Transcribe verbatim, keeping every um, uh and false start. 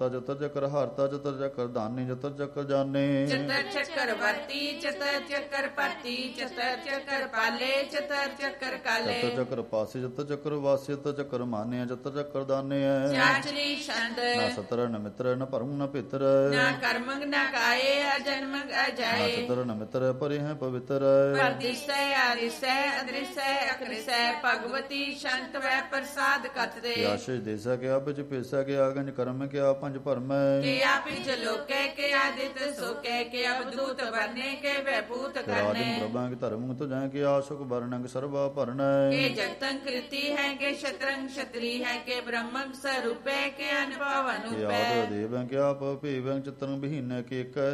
ਜਤਰ ਚੱਕਰ ਹਰਤਾ ਜਤਰ ਚੱਕਰ ਦਾਨੀ ਜਤਰ ਚੱਕਰ ਜਾਣੇ ਚਤਰ ਚੱਕਰ ਵਰਤੀ ਚਤਰ ਚੱਕਰ ਪਰਤੀ ਚਤਰ ਚੱਕਰ ਪਾਲੇ ਚਤਰ ਚੱਕਰ ਕਾਲੇ ਜਤਰ ਚੱਕਰ ਪਾਸੇ ਜਤਰ ਚੱਕਰ ਵਾਸੇ ਜਤਰ ਚੱਕਰ ਮਾਨੇ ਜਤਰ ਚੱਕਰ ਦਾਨੇ ਚਾਚਰੀ ਛੰਦ ਨਾ ਸਤਰ ਨ ਮਿੱਤਰ ਨ ਭਰਮ ਨ ਪਿਤਰ ਨਾ ਕਰਮੰਗ ਨਾ ਕਾਏ ਅਜਨਮੰਗ ਨਾ ਅਜਾਏ ਚਤਰ ਨ ਮਿੱਤਰ ਪਰਿ ਹੈ ਪਵਿੱਤਰ ਪਰਦਿਸੈ ਆਰਿਸੈ ਅਦ੍ਰਿਸੈ ਅਕ੍ਰਿਸੈ ਭਗਵਤੀ ਸ਼ੰਤ ਵੈ ਪ੍ਰਸਾਦ ਕਤਰੇ ਆਸ਼ਿਸ਼ ਦੇਸਾ ਕੇ ਆਪ ਚ ਪੇਸਾ ਕੇ ਆਗੰਜ ਕਰਮ ਕੇ ਆ ਪੰਜ ਭਰਮੈ ਕੇ ਆਪਿ ਲੋਕੇ ਕੇ ਆਦਿਤ ਸੋਕੇ ਕੇ ਅਵਧੂਤ ਵਰਨੇ ਕੇ ਵੈਭੂਤ ਰਾਜਨ ਕਰਨੇ ਪ੍ਰਭਾਂ ਕੇ ਧਰਮ ਤੁ ਜਾਂ ਕੇ ਆਸ਼ੁਕ ਵਰਣੰਗ ਸਰਵਾ ਭਰਨੈ के जगतं कृति है के शतरंग क्षत्रि है के ब्रह्मं स्वरूपे के अनुभव ਕੇ अनुपै ਆਦ ਦੇਵੰ ਕੇ ਆਪ ਭੇਵੰ ਚਤਰੰ ਬਹੀਨੈ ਕੇ ਇੱਕ